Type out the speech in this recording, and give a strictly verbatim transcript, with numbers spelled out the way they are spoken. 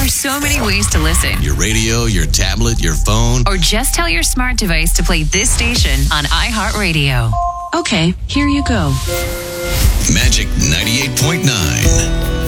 are so many ways to listen. Your radio, your tablet, your phone. Or just tell your smart device to play this station on iHeartRadio. Okay, here you go. Magic ninety-eight point nine.